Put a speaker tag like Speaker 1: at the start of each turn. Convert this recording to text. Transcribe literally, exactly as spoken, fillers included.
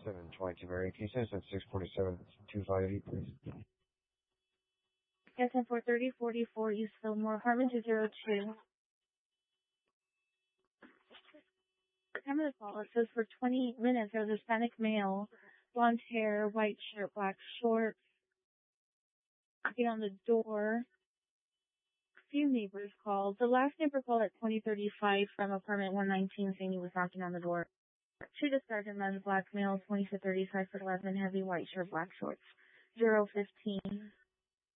Speaker 1: seven twenty-two Mary. Can you send us at six forty-seven two five eight, please?
Speaker 2: Yes, and for thirty forty-four East Fillmore, Harmon two zero two. Time of the call, it says for twenty minutes, there's a Hispanic male, blonde hair, white shirt, black shorts, knocking on the door. A few neighbors called. The last neighbor called at twenty thirty-five from apartment one nineteen saying he was knocking on the door. She described him as black male, twenty to thirty-five foot eleven, heavy white shirt, black shorts. zero fifteen.